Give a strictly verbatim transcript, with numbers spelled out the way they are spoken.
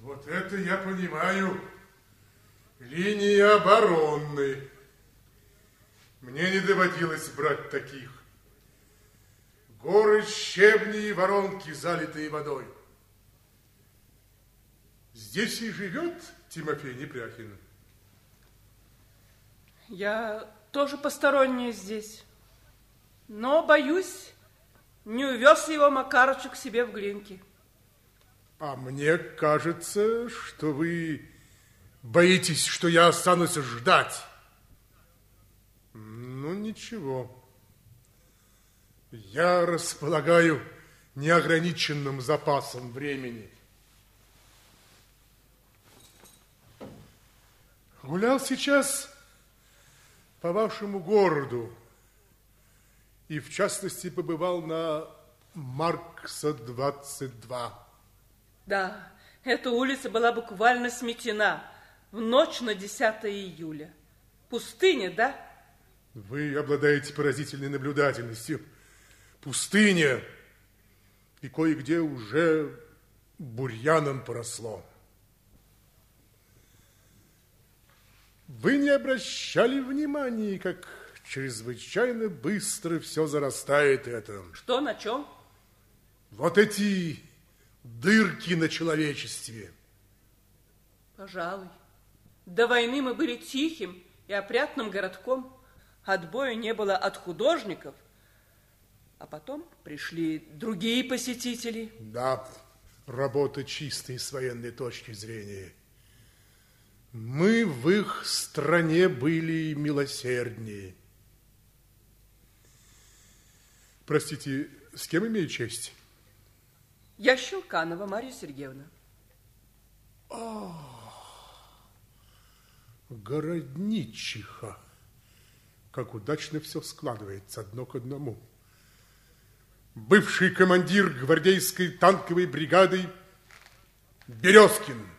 Вот это я понимаю. Линия обороны. Мне не доводилось брать таких. Горы щебней и воронки, залитые водой. Здесь и живет Тимофей Непряхин. Я тоже посторонняя здесь. Но, боюсь, не увез его Макарыч к себе в Глинки. А мне кажется, что вы боитесь, что я останусь ждать. Ну, ничего. Я располагаю неограниченным запасом времени. Гулял сейчас по вашему городу и, в частности, побывал на Маркса двадцать два. Да, эта улица была буквально сметена в ночь на десятое июля. Пустыня, да? Вы обладаете поразительной наблюдательностью. Пустыня, и кое-где уже бурьяном поросло. Вы не обращали внимания, как чрезвычайно быстро все зарастает это. Что, на чем? Вот эти дырки на человечестве. Пожалуй. До войны мы были тихим и опрятным городком. Отбоя не было от художников. А потом пришли другие посетители. Да, работа чистая с военной точки зрения. Мы в их стране были милосерднее. Простите, с кем имею честь? Я Щелканова Марья Сергеевна. О, городничиха. Как удачно все складывается одно к одному. Бывший командир гвардейской танковой бригады Березкин.